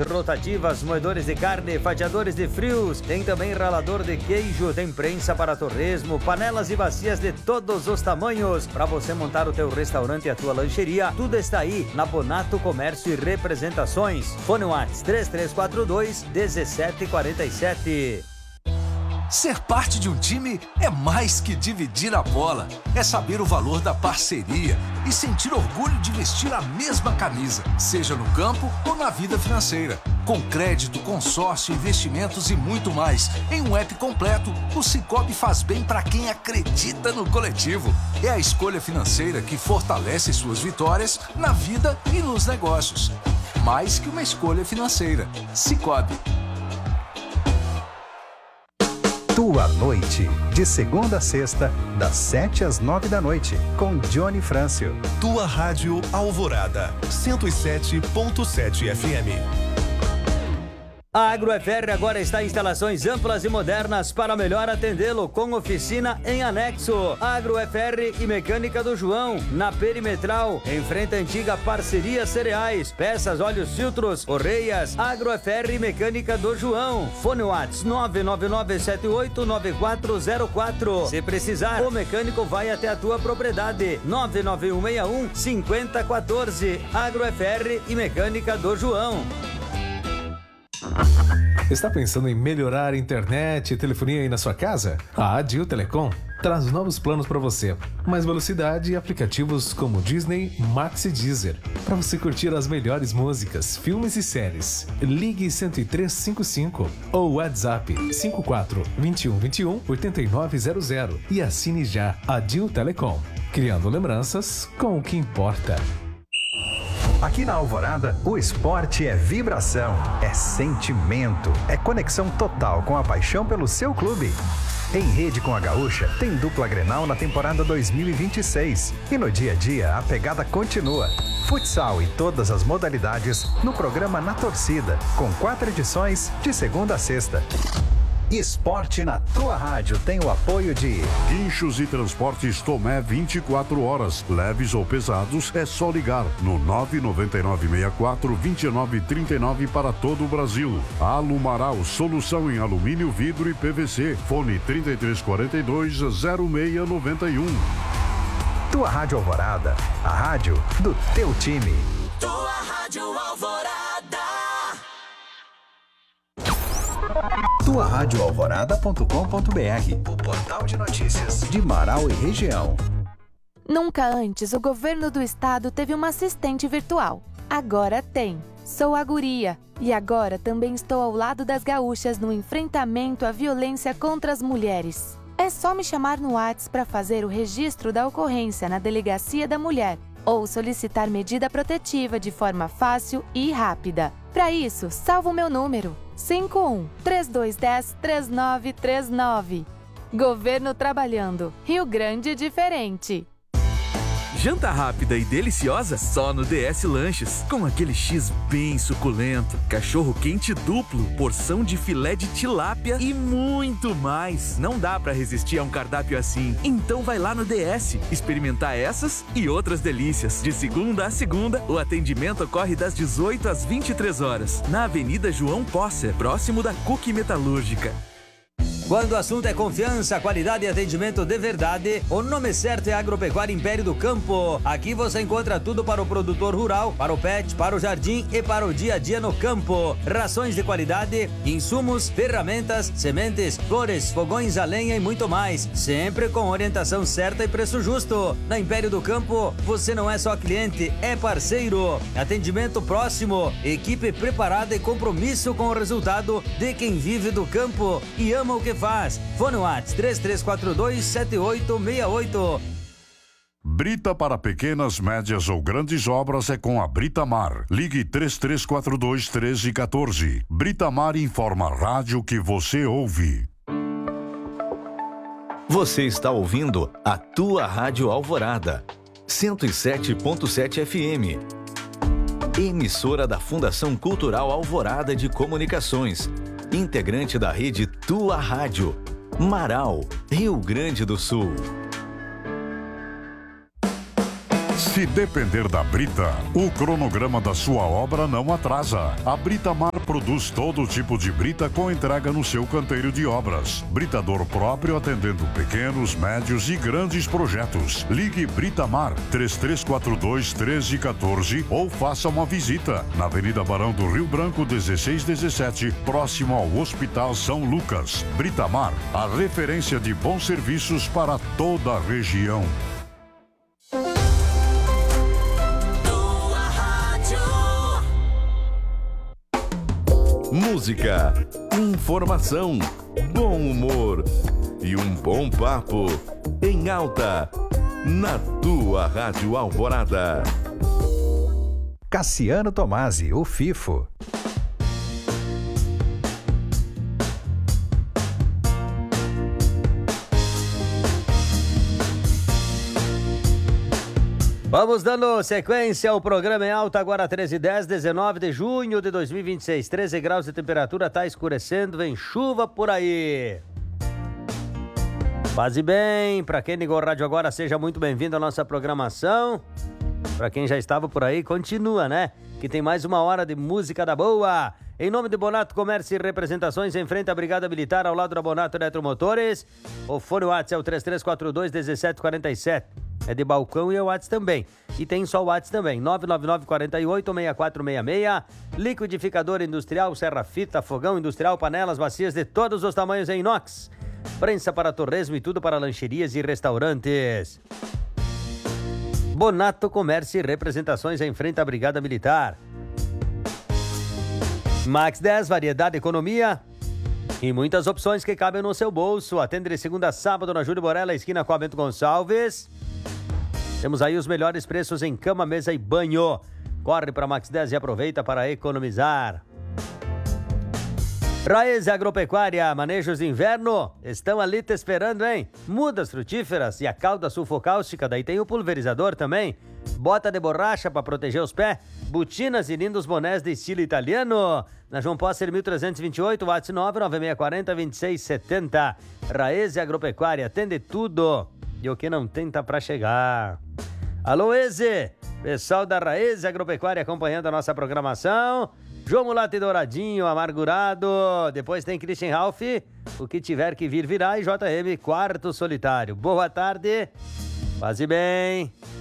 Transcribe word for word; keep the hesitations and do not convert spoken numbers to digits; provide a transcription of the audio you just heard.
rotativas, moedores de carne, fatiadores de frios, tem também ralador de queijo, tem prensa para torresmo, panelas e bacias de todos os tamanhos. Para você montar o teu restaurante e a tua lancheria, tudo está aí na Bonato Comércio e Representações. Fone Whats três três quatro dois, um sete quatro sete. Ser parte de um time é mais que dividir a bola. É saber o valor da parceria e sentir orgulho de vestir a mesma camisa, seja no campo ou na vida financeira. Com crédito, consórcio, investimentos e muito mais. Em um app completo, o Sicoob faz bem para quem acredita no coletivo. É a escolha financeira que fortalece suas vitórias na vida e nos negócios. Mais que uma escolha financeira. Sicoob. Tua Noite, de segunda a sexta, das sete às nove da noite, com Johnny Frâncio. Tua Rádio Alvorada, cento e sete ponto sete F M. A Agrofer agora está em instalações amplas e modernas para melhor atendê-lo, com oficina em anexo. Agrofer e Mecânica do João, na Perimetral, em frente à antiga Parceria Cereais. Peças, óleos, filtros, correias. Agrofer e Mecânica do João. Fone Whats nove nove nove sete oito nove quatro zero quatro. Se precisar, o mecânico vai até a tua propriedade. nove nove um seis um cinco zero um quatro. Agrofer e Mecânica do João. Está pensando em melhorar a internet e telefonia aí na sua casa? A Adil Telecom traz novos planos para você. Mais velocidade e aplicativos como Disney, Max e Deezer. Para você curtir as melhores músicas, filmes e séries. Ligue cento e três cinquenta e cinco ou WhatsApp cinco quatro dois um dois um oito nove zero zero e assine já Adil Telecom. Criando lembranças com o que importa. Aqui na Alvorada, o esporte é vibração, é sentimento, é conexão total com a paixão pelo seu clube. Em rede com a Gaúcha, tem dupla Grenal na temporada dois mil e vinte e seis. E no dia a dia, a pegada continua. Futsal e todas as modalidades no programa Na Torcida, com quatro edições de segunda a sexta. Esporte na tua rádio tem o apoio de Guinchos e Transportes Tomé vinte e quatro horas. Leves ou pesados, é só ligar no nove nove nove seis quatro dois nove três nove para todo o Brasil. Alumaral, solução em alumínio, vidro e P V C. Fone trinta e três quarenta e dois, zero seis noventa e um. Tua Rádio Alvorada, a rádio do teu time. Tua Rádio Alvorada. tua rádio alvorada ponto com ponto br, o portal de notícias de Marau e região. Nunca antes o governo do estado teve uma assistente virtual. Agora tem. Sou a Guria e agora também estou ao lado das gaúchas no enfrentamento à violência contra as mulheres. É só me chamar no WhatsApp para fazer o registro da ocorrência na Delegacia da Mulher ou solicitar medida protetiva de forma fácil e rápida. Para isso, salva o meu número cinco um três dois um zero três nove três nove. Governo trabalhando. Rio Grande diferente. Janta rápida e deliciosa só no D S Lanches. Com aquele X bem suculento, cachorro quente duplo, porção de filé de tilápia e muito mais. Não dá pra resistir a um cardápio assim. Então vai lá no D S experimentar essas e outras delícias. De segunda a segunda, o atendimento ocorre das dezoito às vinte e três horas. Na Avenida João Posser, próximo da Cuque Metalúrgica. Quando o assunto é confiança, qualidade e atendimento de verdade, o nome certo é Agropecuária Império do Campo. Aqui você encontra tudo para o produtor rural, para o pet, para o jardim e para o dia a dia no campo. Rações de qualidade, insumos, ferramentas, sementes, flores, fogões a lenha e muito mais. Sempre com orientação certa e preço justo. Na Império do Campo, você não é só cliente, é parceiro. Atendimento próximo, equipe preparada e compromisso com o resultado de quem vive do campo e ama o que faz. Fone Whats três três quatro dois sete oito seis oito. Brita para pequenas, médias ou grandes obras é com a Britamar. Ligue três três quatro dois, um três um quatro. Britamar informa a rádio que você ouve. Você está ouvindo a Tua Rádio Alvorada, cento e sete ponto sete F M. Emissora da Fundação Cultural Alvorada de Comunicações. Integrante da rede Tua Rádio, Marau, Rio Grande do Sul. Se depender da Brita, o cronograma da sua obra não atrasa. A Britamar produz todo tipo de brita com entrega no seu canteiro de obras. Britador próprio atendendo pequenos, médios e grandes projetos. Ligue Britamar três três quatro dois, um três um quatro ou faça uma visita na Avenida Barão do Rio Branco dezesseis dezessete, próximo ao Hospital São Lucas. Britamar, a referência de bons serviços para toda a região. Música, informação, bom humor e um bom papo em alta na tua Rádio Alvorada. Cassiano Tomasi, o Fifo. Vamos dando sequência ao programa em alta, agora treze e dez, dezenove de junho de dois mil e vinte e seis, treze graus de temperatura, tá escurecendo, vem chuva por aí. Paz e bem, para quem ligou o rádio agora, seja muito bem-vindo à nossa programação. Para quem já estava por aí, continua, né? Que tem mais uma hora de música da boa. Em nome de Bonato Comércio e Representações, em frente à Brigada Militar, ao lado da Bonato Eletromotores. O fone WhatsApp é o três três quatro dois, um sete quatro sete. É de balcão e é o WhatsApp também. E tem só o WhatsApp também, nove nove nove, quatro oito, seis quatro seis seis. Liquidificador industrial, serra fita, fogão industrial, panelas, bacias de todos os tamanhos em inox. Prensa para torresmo e tudo para lancherias e restaurantes. Bonato Comércio e Representações, em frente à Brigada Militar. Max dez, variedade, economia e muitas opções que cabem no seu bolso. Atende de segunda a sábado na Júlio Borella, esquina com a Bento Gonçalves. Temos aí os melhores preços em cama, mesa e banho. Corre para Max dez e aproveita para economizar. Raiz Agropecuária, manejos de inverno, estão ali te esperando, hein? Mudas frutíferas e a calda sulfocáustica, daí tem o pulverizador também. Bota de borracha para proteger os pés, botinas e lindos bonés de estilo italiano. Na João Pócer mil trezentos e vinte e oito, WhatsApp nove nove seis quatro zero, dois seis sete zero. Raiz Agropecuária, atende tudo. E o que não tenta para chegar. Alô, Eze! Pessoal da Raiz Agropecuária acompanhando a nossa programação. João Mulato e Douradinho, amargurado. Depois tem Christian Ralph, o que tiver que vir virá. E J M, quarto solitário. Boa tarde. Paz e bem.